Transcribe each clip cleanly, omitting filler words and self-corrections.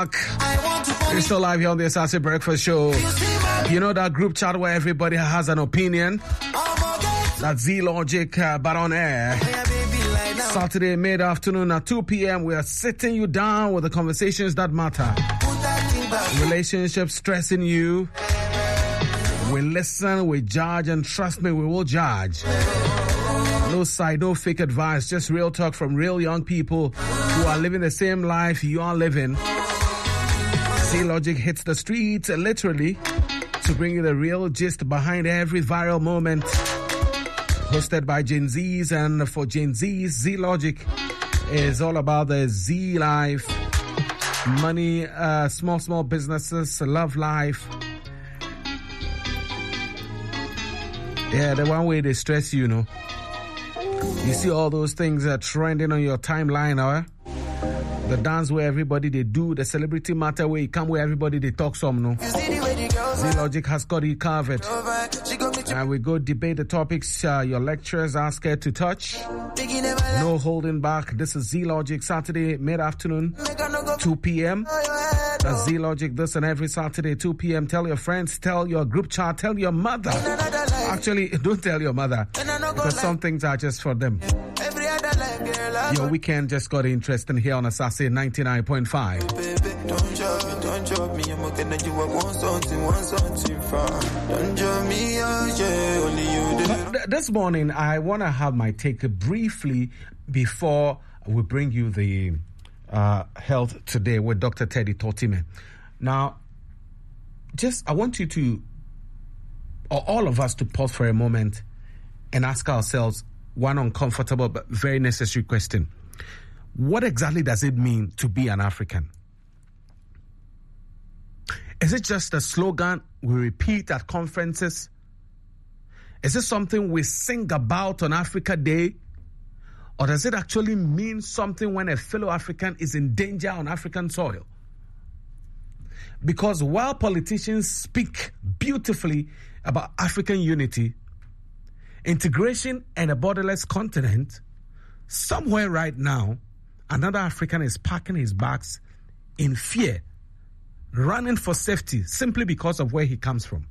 We're still live here on the Assassin Breakfast Show. You know that group chat where everybody has an opinion? That's Z-Logic, but on air. Saturday mid-afternoon at 2 p.m. We are sitting you down with the conversations that matter. Relationships stressing you. We listen, we judge, and trust me, we will judge. No side, no fake advice, just real talk from real young people who are living the same life you are living. Z-Logic hits the streets literally to bring you the real gist behind every viral moment. Hosted by Gen Zs, and for Gen Zs, Z-Logic is all about the Z life, money, small businesses, love life. Yeah, the one way they stress you, know. You see all those things that are trending on your timeline, the dance where everybody they do, the celebrity matter where you come where everybody they talk some, no. Z-Logic has got it covered. And we go debate the topics your lecturers are scared to touch. No holding back. This is Z-Logic, Saturday mid-afternoon, 2 p.m. That's Z-Logic this and every Saturday, 2 p.m. Tell your friends, tell your group chat, tell your mother. Actually, don't tell your mother, because some things are just for them. Your weekend just got interesting here on Assassin 99.5. Don't drop me, I'm looking at you, I want something from. Don't drop me, only you do. This morning, I want to have my take briefly before we bring you the health today with Dr. Teddy Tortime. Now, I want you to, or all of us, to pause for a moment and ask ourselves one uncomfortable but very necessary question. What exactly does it mean to be an African? Is it just a slogan we repeat at conferences? Is it something we sing about on Africa Day? Or does it actually mean something when a fellow African is in danger on African soil? Because while politicians speak beautifully about African unity, integration, and a borderless continent, somewhere right now, another African is packing his bags in fear, running for safety simply because of where he comes from.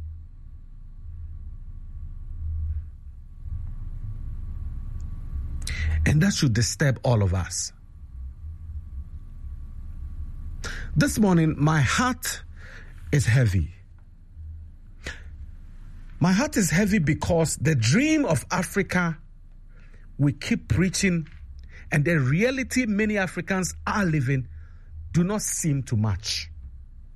And that should disturb all of us. This morning, my heart is heavy. My heart is heavy because the dream of Africa we keep preaching and the reality many Africans are living do not seem to match.